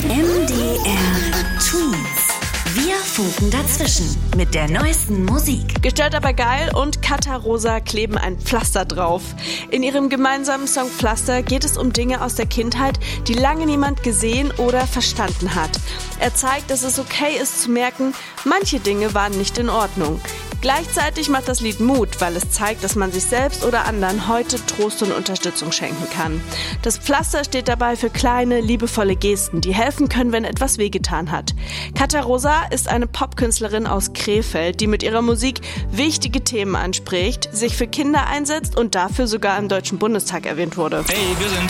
MDR Twins. Wir funken dazwischen mit der neuesten Musik. Gestört aber geil und Katha Rosa kleben ein Pflaster drauf. In ihrem gemeinsamen Song Pflaster geht es um Dinge aus der Kindheit, die lange niemand gesehen oder verstanden hat. Er zeigt, dass es okay ist zu merken, manche Dinge waren nicht in Ordnung. Gleichzeitig macht das Lied Mut, weil es zeigt, dass man sich selbst oder anderen heute Trost und Unterstützung schenken kann. Das Pflaster steht dabei für kleine, liebevolle Gesten, die helfen können, wenn etwas wehgetan hat. Katha Rosa ist eine Popkünstlerin aus Krefeld, die mit ihrer Musik wichtige Themen anspricht, sich für Kinder einsetzt und dafür sogar im Deutschen Bundestag erwähnt wurde. Hey, wir sind